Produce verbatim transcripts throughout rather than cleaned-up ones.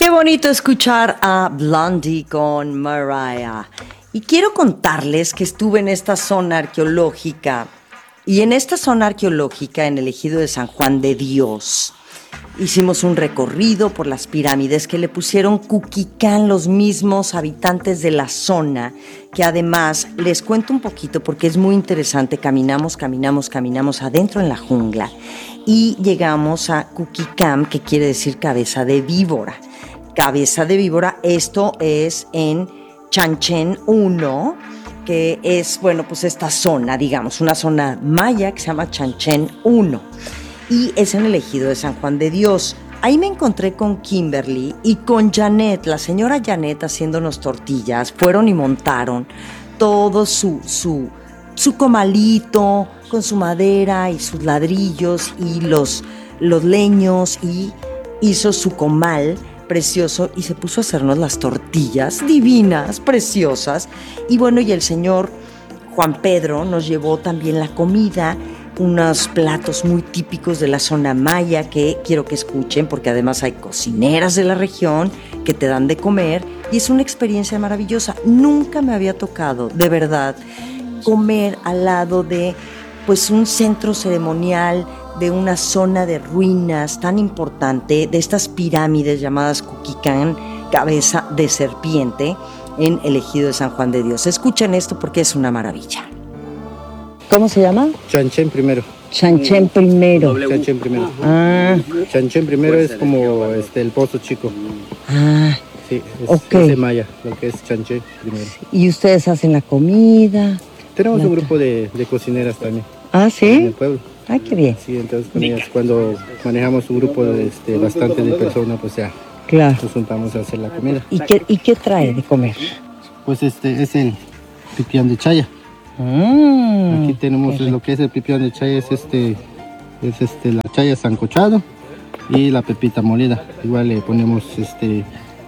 Qué bonito escuchar a Blondie con Mariah. Y quiero contarles que estuve en esta zona arqueológica. Y en esta zona arqueológica, en el ejido de San Juan de Dios, hicimos un recorrido por las pirámides que le pusieron Cuquicán los mismos habitantes de la zona, que además les cuento un poquito porque es muy interesante. Caminamos, caminamos, caminamos adentro en la jungla y llegamos a Cuquicán, que quiere decir cabeza de víbora. Cabeza de víbora, esto es en Chalchén uno, que es, bueno, pues esta zona, digamos, una zona maya que se llama Chalchén uno. Y es en el ejido de San Juan de Dios. Ahí me encontré con Kimberly y con Janet, la señora Janet, haciéndonos tortillas. Fueron y montaron todo su, su, su comalito con su madera y sus ladrillos y los, los leños, y hizo su comal precioso y se puso a hacernos las tortillas divinas, preciosas. Y bueno, y el señor Juan Pedro nos llevó también la comida, unos platos muy típicos de la zona maya que quiero que escuchen, porque además hay cocineras de la región que te dan de comer y es una experiencia maravillosa. Nunca me había tocado, de verdad, comer al lado de pues un centro ceremonial, de una zona de ruinas tan importante, de estas pirámides llamadas Cuquicán, cabeza de serpiente, en el ejido de San Juan de Dios. Escuchen esto porque es una maravilla. ¿Cómo se llama? Chalchén primero. Chalchén primero. Chalchén primero. Ah. Chalchén primero es como este, el pozo chico. Ah. Sí, es, okay. es de maya, lo que es Chalchén primero. ¿Y ustedes hacen la comida? Tenemos la... un grupo de, de cocineras también. Ah, ¿sí? En el pueblo. Ah, qué bien. Sí, entonces con ellas, cuando manejamos un grupo de este, bastante de personas, pues ya claro, nos juntamos a hacer la comida. ¿Y qué, ¿Y qué trae de comer? Pues este es el pipián de chaya. Mm, Aquí tenemos lo que es el pipián de chaya, es este, es este la chaya sancochado y la pepita molida. Igual le ponemos este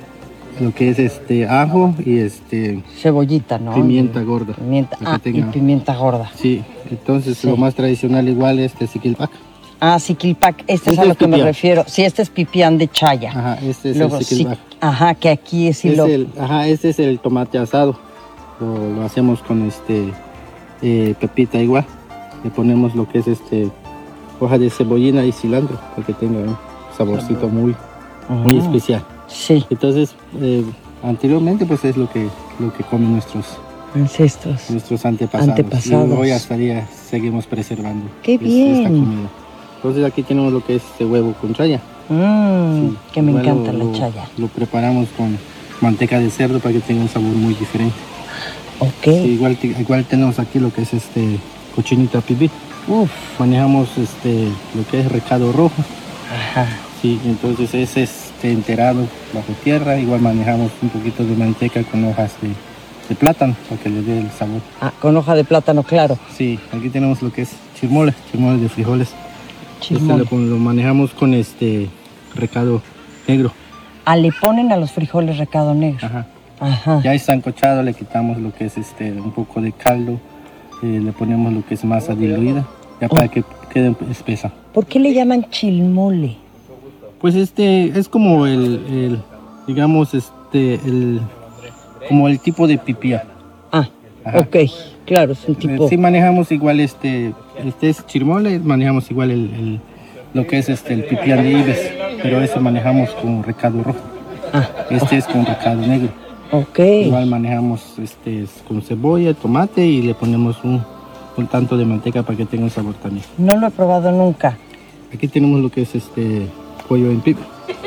lo que es este ajo y este cebollita, ¿no? Pimienta gorda. Pimienta, ah, y pimienta gorda. Sí, entonces sí. Lo más tradicional igual es este siquilpac. Ah, siquilpac, este, este es a lo es que pipián. Me refiero. Sí, este es pipián de chaya. Ajá, este es Luego, el siquilpac. Sí, ajá, que aquí es, es lo... el, ajá, este es el tomate asado. Lo, lo hacemos con este eh, pepita igual. Le ponemos lo que es este hoja de cebollina y cilantro para que tenga un saborcito muy, uh-huh. muy especial. Sí. Entonces, eh, anteriormente pues es lo que, lo que comen nuestros ancestros, nuestros antepasados. antepasados. Y hoy hasta día seguimos preservando. ¡Qué bien! Esta comida. Entonces aquí tenemos lo que es este huevo con chaya. Mmm, sí, que me encanta lo, la chaya. Lo preparamos con manteca de cerdo para que tenga un sabor muy diferente. Ok. Sí, igual, igual tenemos aquí lo que es este cochinita pibil. Uf. Manejamos este lo que es recado rojo. Ajá. Sí, entonces ese es enterado bajo tierra. Igual manejamos un poquito de manteca con hojas de, de plátano para que le dé el sabor. Ah, con hoja de plátano, claro. Sí, aquí tenemos lo que es chirmole, chirmole de frijoles. Chirmole. Este lo, lo manejamos con este recado negro. Ah, le ponen a los frijoles recado negro. Ajá. Ajá. Ya está sancochado, le quitamos lo que es este un poco de caldo, eh, le ponemos lo que es masa diluida, ya oh. para que quede espesa. ¿Por qué le llaman chilmole? Pues este es como el, el digamos este el como el tipo de pipía. Ah, ajá. Ok, claro, es un tipo. Sí manejamos igual este este es chirmole, manejamos igual el, el lo que es este el pipián de Ibes, pero ese manejamos con recado rojo. Ah, este oh. es con recado negro. Ok. Igual manejamos este con cebolla, tomate y le ponemos un, un tanto de manteca para que tenga un sabor también. No lo he probado nunca. Aquí tenemos lo que es este pollo en pib.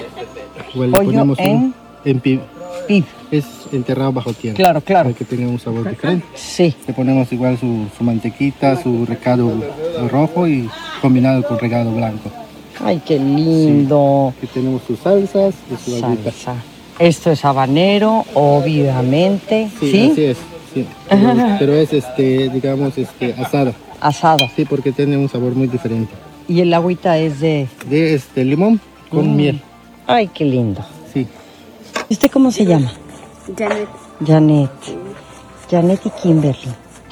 Igual pollo le ponemos en, un, en pib. Pib. Es enterrado bajo tierra. Claro, claro. Para que tenga un sabor diferente. Sí. Le ponemos igual su, su mantequita, su recado rojo y combinado con regado blanco. Ay, qué lindo. Sí. Aquí tenemos sus salsas y su salsa. Esto es habanero, obviamente. Sí, ¿sí? Así es. Sí. Pero, pero es este, digamos, este asada. Asada. Sí, porque tiene un sabor muy diferente. Y el agüita es de... De este limón con mm. miel. Ay, qué lindo. Sí. ¿Este cómo se llama? Janet. Janet. Janet y Kimberly.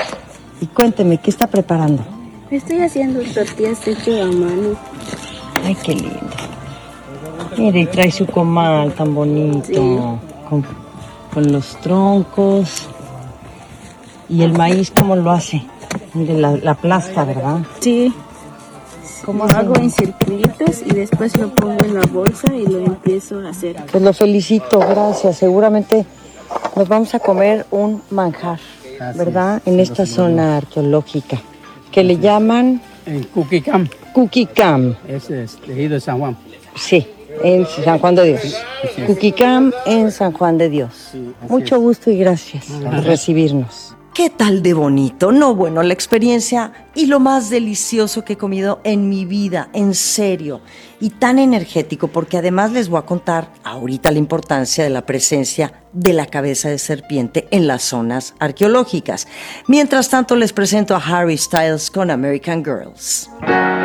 Y cuénteme, ¿qué está preparando? Estoy haciendo tortillas hechas a mano. Ay, qué lindo. Mire, y trae su comal tan bonito, Sí. con, con los troncos. ¿Y el maíz cómo lo hace? Mire, la, la aplasta, ¿verdad? Sí, ¿Cómo lo hace? hago en circulitos y después lo pongo en la bolsa y lo empiezo a hacer. Pues lo felicito, gracias. Seguramente nos vamos a comer un manjar, Así ¿verdad? es, En sí, esta los zona arqueológica, que le llaman En Cuquicam, Cuquicam. ese es tejido de San Juan. Sí, en San Juan de Dios. así es. Cuquicam en San Juan de Dios. Sí, así Mucho es. gusto y gracias por recibirnos. ¿Qué tal de bonito? No, bueno, la experiencia y lo más delicioso que he comido en mi vida, en serio, y tan energético, porque además les voy a contar ahorita la importancia de la presencia de la cabeza de serpiente en las zonas arqueológicas. Mientras tanto, les presento a Harry Styles con American Girls.